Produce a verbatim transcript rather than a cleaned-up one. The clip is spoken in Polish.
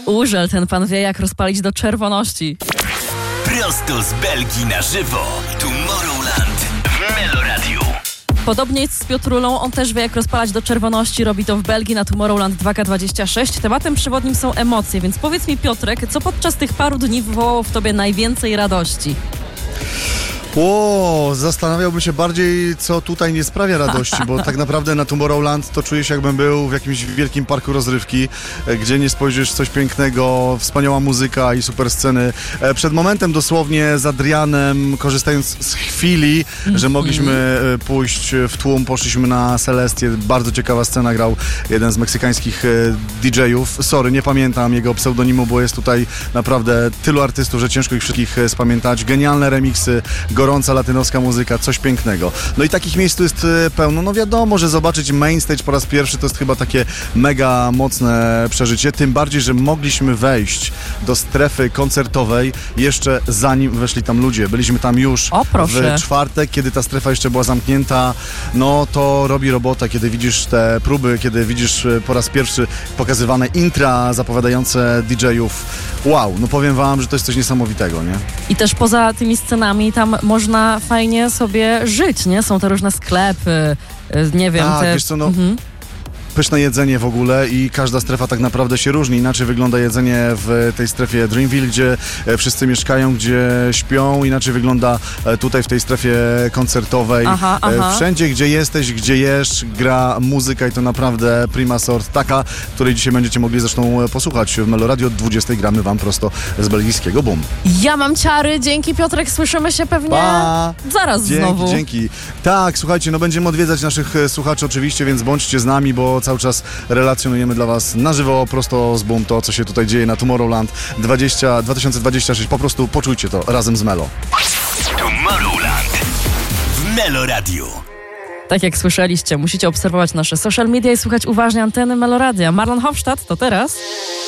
Urzel, ten pan wie, jak rozpalić do czerwoności. Prosto z Belgii na żywo. Tomorrowland w Meloradiu. Podobnie jest z Piotrulą, on też wie, jak rozpalać do czerwoności, robi to w Belgii na Tomorrowland dwa K dwadzieścia sześć. Tematem przewodnim są emocje, więc powiedz mi, Piotrek, co podczas tych paru dni wywołało w tobie najwięcej radości? O, zastanawiałbym się bardziej, co tutaj nie sprawia radości, bo tak naprawdę na Tomorrowland to czuję się, jakbym był w jakimś wielkim parku rozrywki, gdzie nie spojrzysz, coś pięknego, wspaniała muzyka i super sceny. Przed momentem dosłownie z Adrianem, korzystając z chwili, mm-hmm. że mogliśmy pójść w tłum, poszliśmy na Celestię, bardzo ciekawa scena, grał jeden z meksykańskich didżejów. Sorry, nie pamiętam jego pseudonimu, bo jest tutaj naprawdę tylu artystów, że ciężko ich wszystkich spamiętać. Genialne remiksy, gorąca latynoska muzyka, coś pięknego. No i takich miejsc tu jest pełno. No wiadomo, że zobaczyć main stage po raz pierwszy to jest chyba takie mega mocne przeżycie, tym bardziej, że mogliśmy wejść do strefy koncertowej jeszcze zanim weszli tam ludzie. Byliśmy tam już o, proszę. w czwartek, kiedy ta strefa jeszcze była zamknięta. No to robi robotę, kiedy widzisz te próby, kiedy widzisz po raz pierwszy pokazywane intra zapowiadające didżejów. Wow, no powiem wam, że to jest coś niesamowitego, nie? I też poza tymi scenami tam można fajnie sobie żyć, nie? Są te różne sklepy, nie wiem. Tak, te... wiesz co, no... Mhm. Pyszne jedzenie w ogóle i każda strefa tak naprawdę się różni. Inaczej wygląda jedzenie w tej strefie Dreamville, gdzie wszyscy mieszkają, gdzie śpią. Inaczej wygląda tutaj w tej strefie koncertowej. Aha, aha. Wszędzie, gdzie jesteś, gdzie jesz, gra muzyka i to naprawdę prima sort. Taka, której dzisiaj będziecie mogli zresztą posłuchać w Meloradio. Od dwudziestej gramy wam prosto z belgijskiego Boom. Ja mam ciary. Dzięki, Piotrek. Słyszymy się pewnie pa. zaraz dzięki, znowu. Dzięki. Tak, słuchajcie, no będziemy odwiedzać naszych słuchaczy oczywiście, więc bądźcie z nami, bo cały czas relacjonujemy dla was na żywo, prosto z Boom, to, co się tutaj dzieje na Tomorrowland dwa tysiące dwadzieścia sześć. Po prostu poczujcie to razem z Melo. Tomorrowland w Meloradiu. Tak jak słyszeliście, musicie obserwować nasze social media i słuchać uważnie anteny Meloradia. Marlon Hofstadt, to teraz...